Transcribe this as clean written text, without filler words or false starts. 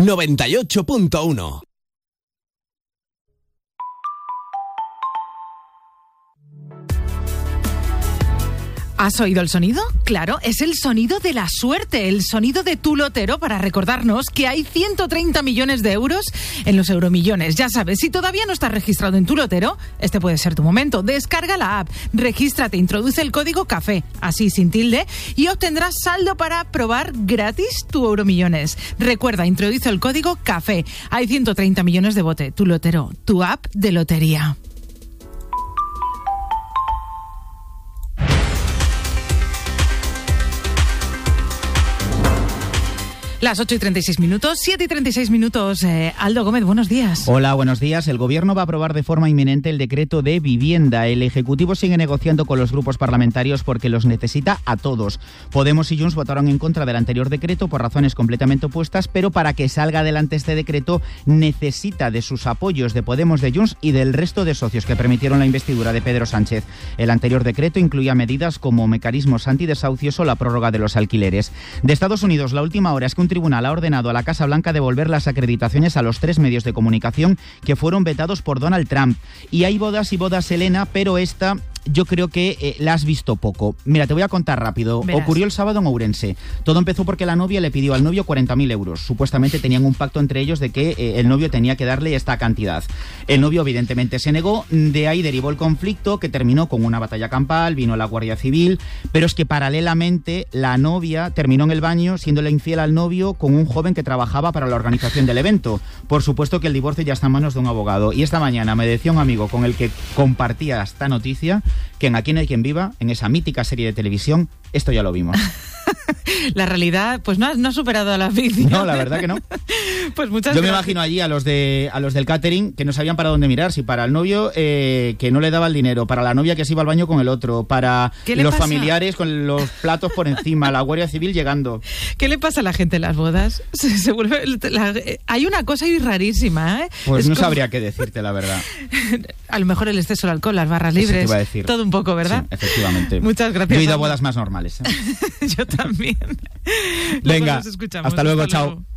98.1. ¿Has oído el sonido? Claro, es el sonido de la suerte, el sonido de tu lotero para recordarnos que hay 130 millones de euros en los euromillones. Ya sabes, si todavía no estás registrado en tu lotero, este puede ser tu momento. Descarga la app, regístrate, introduce el código CAFÉ, así sin tilde, y obtendrás saldo para probar gratis tu euromillones. Recuerda, introduce el código CAFÉ. Hay 130 millones de bote. Tu lotero, tu app de lotería. Las 8:36, 7:36. Aldo Gómez, buenos días. Hola, buenos días. El Gobierno va a aprobar de forma inminente el decreto de vivienda. El Ejecutivo sigue negociando con los grupos parlamentarios porque los necesita a todos. Podemos y Junts votaron en contra del anterior decreto por razones completamente opuestas, pero para que salga adelante este decreto necesita de sus apoyos de Podemos, de Junts y del resto de socios que permitieron la investidura de Pedro Sánchez. El anterior decreto incluía medidas como mecanismos antidesahucios o la prórroga de los alquileres. De Estados Unidos, la última hora es que un tribunal ha ordenado a la Casa Blanca devolver las acreditaciones a los 3 medios de comunicación que fueron vetados por Donald Trump. Y hay bodas y bodas, Elena, pero esta yo creo que la has visto poco. Mira, te voy a contar rápido. Verás. Ocurrió el sábado en Ourense. Todo empezó porque la novia le pidió al novio 40.000 euros. Supuestamente tenían un pacto entre ellos de que el novio tenía que darle esta cantidad. El novio evidentemente se negó. De ahí derivó el conflicto que terminó con una batalla campal, vino la Guardia Civil, pero es que paralelamente la novia terminó en el baño siéndole infiel al novio con un joven que trabajaba para la organización del evento. Por supuesto que el divorcio ya está en manos de un abogado. Y esta mañana me decía un amigo con el que compartía esta noticia que en Aquí no hay quien viva, en esa mítica serie de televisión, esto ya lo vimos. La realidad, pues no ha superado a la ficción. No, la verdad que no. Pues muchas Yo me gracias. imagino allí a los del catering que no sabían para dónde mirar, si para el novio que no le daba el dinero, para la novia que se iba al baño con el otro, para los familiares con los platos por encima, la Guardia Civil llegando. ¿Qué le pasa a la gente en las bodas? Se vuelve hay una cosa ahí rarísima, ¿eh? Pues no sabría qué decirte, la verdad. A lo mejor el exceso de alcohol, las barras libres, Eso te iba a decir. todo un poco, ¿verdad? Sí, efectivamente. Muchas gracias. Yo he ido a bodas más normales. Yo también. Venga, nos escuchamos. hasta luego, chao.